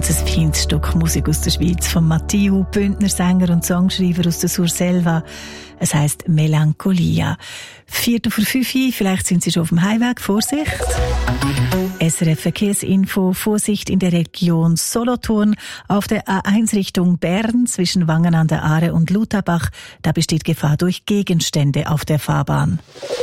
ganz ein feines Stück Musik aus der Schweiz von Matteo, Bündner Sänger und Songschreiber aus der Surselva. Es heisst Melancholia. 4:05, vielleicht sind Sie schon auf dem Heimweg. Vorsicht! SRF Verkehrsinfo, Vorsicht in der Region Solothurn auf der A1 Richtung Bern zwischen Wangen an der Aare und Lutherbach. Da besteht Gefahr durch Gegenstände auf der Fahrbahn.